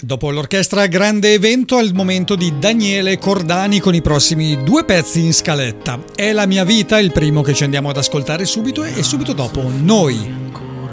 Dopo l'orchestra Grande Evento è il momento di Daniele Cordani con i prossimi 2 pezzi in scaletta. È la mia vita, il primo che ci andiamo ad ascoltare subito, e subito dopo Noi.